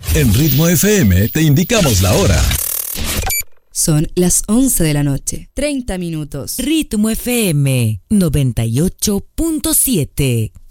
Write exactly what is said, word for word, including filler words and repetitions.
En Ritmo F M te indicamos la hora. Son las once de la noche, treinta minutos. Ritmo F M noventa y ocho punto siete.